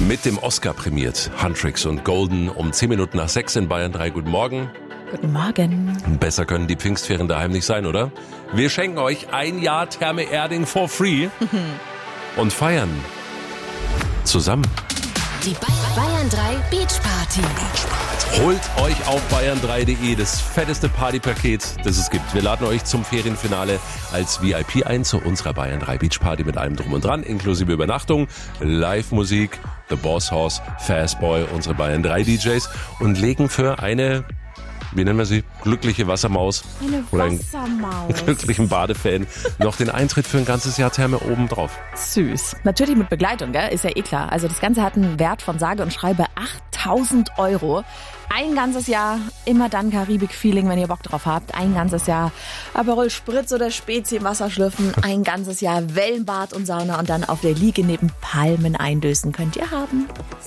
Mit dem Oscar prämiert. Huntrix und Golden um 10 Minuten nach 6 in Bayern 3. Guten Morgen. Guten Morgen. Besser können die Pfingstferien daheim nicht sein, oder? Wir schenken euch ein Jahr Therme Erding for free und feiern zusammen. Die Bayern 3 Beach Party. Holt euch auf bayern3.de das fetteste Partypaket, das es gibt. Wir laden euch zum Ferienfinale als VIP ein zu unserer Bayern 3 Beach Party mit allem drum und dran, inklusive Übernachtung, Live-Musik, The Boss House, Fastboy, unsere Bayern 3 DJs und legen für eine, wie nennen wir sie, glückliche Wassermaus oder einen glücklichen Badefan noch den Eintritt für ein ganzes Jahr Therme oben drauf. Süß. Natürlich mit Begleitung, gell? Ist ja eh klar. Also das Ganze hat einen Wert von sage und schreibe 8.000 €. Ein ganzes Jahr, immer dann Karibik-Feeling, wenn ihr Bock drauf habt. Ein ganzes Jahr Aperol Spritz oder Spezi im Wasser schlürfen. Ein ganzes Jahr Wellenbad und Sauna und dann auf der Liege neben Palmen eindösen könnt ihr haben.